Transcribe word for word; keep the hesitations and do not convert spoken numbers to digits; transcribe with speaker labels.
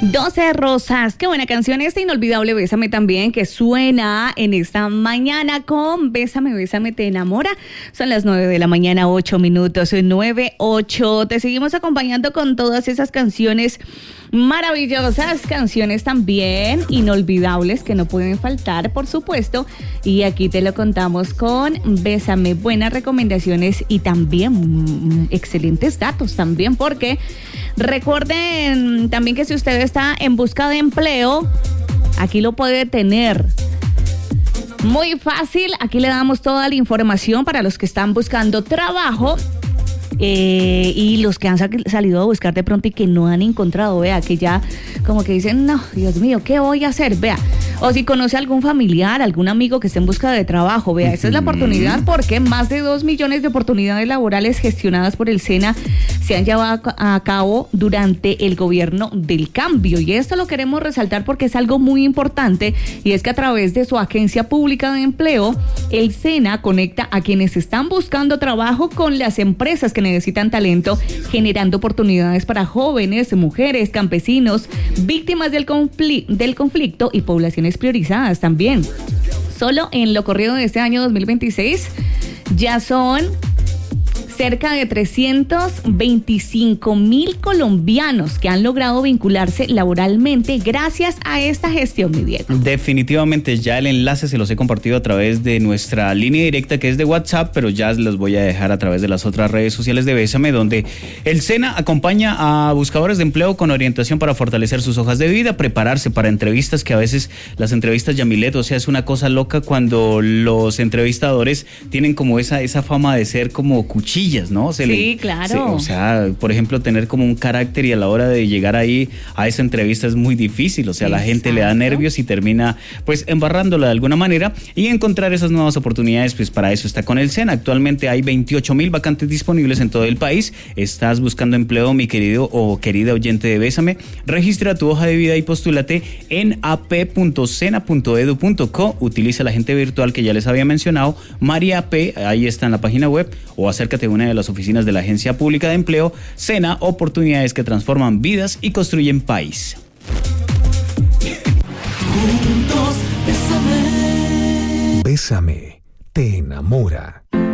Speaker 1: doce Rosas, qué buena canción esta, inolvidable Bésame también, que suena en esta mañana con Bésame, Bésame te enamora. Son las nueve de la mañana, ocho minutos, nueve, ocho. Te seguimos acompañando con todas esas canciones maravillosas, canciones también inolvidables que no pueden faltar, por supuesto. Y aquí te lo contamos con Bésame, buenas recomendaciones y también mm, excelentes datos también, porque recuerden también que si usted está en busca de empleo, aquí lo puede tener. Muy fácil, aquí le damos toda la información para los que están buscando trabajo. Eh, y los que han sal- salido a buscar de pronto y que no han encontrado, vea, que ya como que dicen, no, Dios mío, ¿qué voy a hacer? Vea, o si conoce a algún familiar, algún amigo que esté en busca de trabajo, vea, esa es la oportunidad, porque más de dos millones de oportunidades laborales gestionadas por el SENA se han llevado a cabo durante el gobierno del cambio, y esto lo queremos resaltar porque es algo muy importante, y es que a través de su agencia pública de empleo, el SENA conecta a quienes están buscando trabajo con las empresas que necesitan talento, generando oportunidades para jóvenes, mujeres, campesinos, víctimas del, confli- del conflicto y poblaciones priorizadas también. Solo en lo corrido de este año dos mil veintiséis ya son cerca de trescientos veinticinco mil colombianos que han logrado vincularse laboralmente gracias a esta gestión, mi Diego.
Speaker 2: Definitivamente, ya el enlace se los he compartido a través de nuestra línea directa que es de WhatsApp, pero ya los voy a dejar a través de las otras redes sociales de Bésame, donde el SENA acompaña a buscadores de empleo con orientación para fortalecer sus hojas de vida, prepararse para entrevistas, que a veces las entrevistas, Yamilet, o sea, es una cosa loca cuando los entrevistadores tienen como esa, esa fama de ser como cuchillos, ¿no? Se
Speaker 1: sí,
Speaker 2: le,
Speaker 1: claro.
Speaker 2: Se, o sea, por ejemplo, tener como un carácter, y a la hora de llegar ahí a esa entrevista es muy difícil, o sea, Exacto. La gente le da nervios y termina pues embarrándola de alguna manera, y encontrar esas nuevas oportunidades, pues para eso está con el SENA. Actualmente hay veintiocho mil vacantes disponibles en todo el país. Estás buscando empleo, mi querido o querida oyente de Bésame, registra tu hoja de vida y postúlate en a p punto sena punto edu punto co, utiliza la agente virtual que ya les había mencionado, María P, ahí está en la página web, o acércate a una de las oficinas de la Agencia Pública de Empleo. SENA, oportunidades que transforman vidas y construyen país.
Speaker 3: Juntos, bésame. Bésame, te enamora.